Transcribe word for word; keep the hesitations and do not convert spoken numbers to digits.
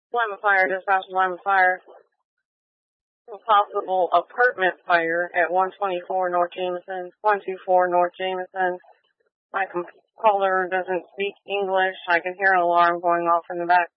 Lima Fire, dispatch Lima Fire. A possible apartment fire at one twenty-four North Jameson, one twenty-four North Jameson. My caller doesn't speak English. I can hear an alarm going off in the back.